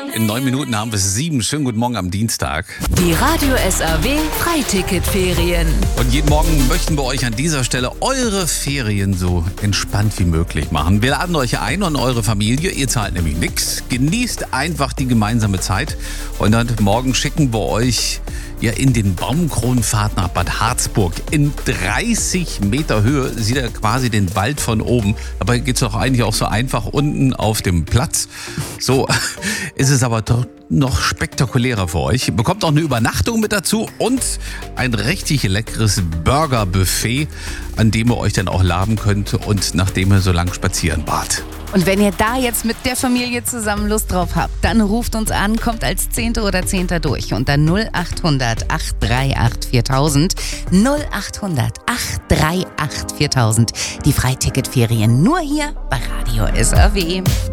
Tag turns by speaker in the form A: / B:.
A: In 9 Minuten haben wir es 7. Schönen guten Morgen am Dienstag.
B: Die Radio SAW Freiticketferien.
A: Und jeden Morgen möchten wir euch an dieser Stelle eure Ferien so entspannt wie möglich machen. Wir laden euch ein und eure Familie. Ihr zahlt nämlich nichts. Genießt einfach die gemeinsame Zeit. Und dann morgen schicken wir euch in den Baumkronenpfad nach Bad Harzburg. In 30 Meter Höhe sieht er quasi den Wald von oben. Dabei geht es doch eigentlich auch so einfach unten auf dem Platz. So ist es aber doch noch spektakulärer für euch. Ihr bekommt auch eine Übernachtung mit dazu und ein richtig leckeres Burgerbuffet, an dem ihr euch dann auch laben könnt und nachdem ihr so lang spazieren wart.
B: Und wenn ihr da jetzt mit der Familie zusammen Lust drauf habt, dann ruft uns an, kommt als 10. oder 10. durch unter 0800 838 4000. 0800 838 4000. Die Freiticketferien nur hier bei Radio SAW.